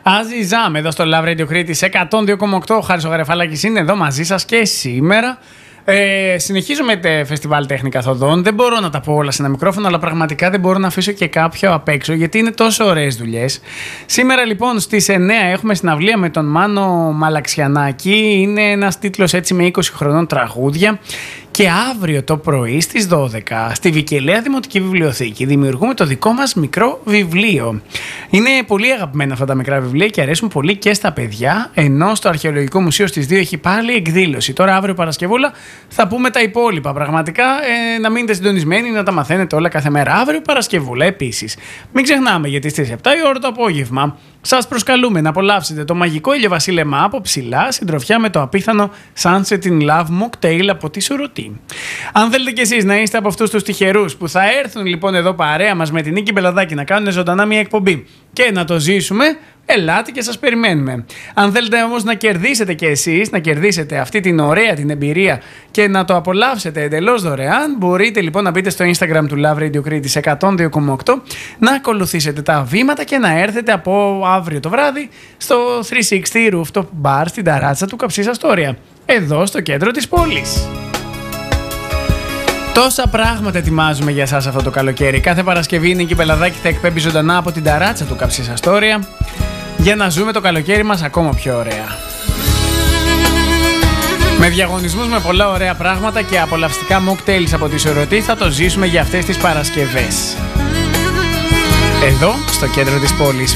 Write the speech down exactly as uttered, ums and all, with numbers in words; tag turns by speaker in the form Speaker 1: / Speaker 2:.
Speaker 1: Αζιζάμε εδώ στο Love Radio Κρήτης εκατόν δύο κόμμα οκτώ. Ο Χάρης ο Γαρεφάλακης είναι εδώ μαζί σας και σήμερα. Ε, συνεχίζω με το φεστιβάλ Τέχνη Καθοδόν. Δεν μπορώ να τα πω όλα σε ένα μικρόφωνο, αλλά πραγματικά δεν μπορώ να αφήσω και κάποιο απ' έξω, γιατί είναι τόσο ωραίες δουλειές. Σήμερα λοιπόν στις εννιά έχουμε συναυλία με τον Μάνο Μαλαξιανάκη. Είναι ένας τίτλος έτσι με είκοσι χρονών τραγούδια. Και αύριο το πρωί στις δώδεκα στη Βικελαία Δημοτική Βιβλιοθήκη δημιουργούμε το δικό μας μικρό βιβλίο. Είναι πολύ αγαπημένα αυτά τα μικρά βιβλία και αρέσουν πολύ και στα παιδιά, ενώ στο Αρχαιολογικό Μουσείο στις δύο έχει πάλι εκδήλωση. Τώρα αύριο Παρασκευούλα θα πούμε τα υπόλοιπα. Πραγματικά ε, να μείνετε συντονισμένοι, να τα μαθαίνετε όλα κάθε μέρα. Αύριο Παρασκευούλα επίσης. Μην ξεχνάμε, γιατί στις επτά η ώρα το απόγευμα σας προσκαλούμε να απολαύσετε το μαγικό ηλιοβασίλεμα από ψηλά, συντροφιά με το απίθανο Sunset in Love Mocktail από τη Σουρωτή. Αν θέλετε κι εσείς να είστε από αυτούς τους τυχερούς που θα έρθουν λοιπόν εδώ παρέα μας με την Νίκη Μπελαδάκη να κάνουν ζωντανά μια εκπομπή και να το ζήσουμε, ελάτε και σας περιμένουμε. Αν θέλετε όμως να κερδίσετε κι εσείς, να κερδίσετε αυτή την ωραία την εμπειρία και να το απολαύσετε εντελώς δωρεάν, μπορείτε λοιπόν να μπείτε στο Instagram του Love Radio Κρήτης εκατόν δύο κόμμα οκτώ, να ακολουθήσετε τα βήματα και να έρθετε από αύριο το βράδυ στο τριακόσια εξήντα Rooftop Bar στην ταράτσα του Καψής Αστόρια, εδώ στο κέντρο της πόλης. Τόσα πράγματα ετοιμάζουμε για εσάς αυτό το καλοκαίρι. Κάθε Παρασκευή η Νίκη Μπελαδάκη θα εκπέμπει ζωντανά από την ταράτσα του Καψής Αστόρια για να ζούμε το καλοκαίρι μας ακόμα πιο ωραία. Με διαγωνισμούς με πολλά ωραία πράγματα και απολαυστικά mocktails από τη Σουρωτή θα το ζήσουμε για αυτές τις Παρασκευές. Εδώ στο κέντρο της πόλης.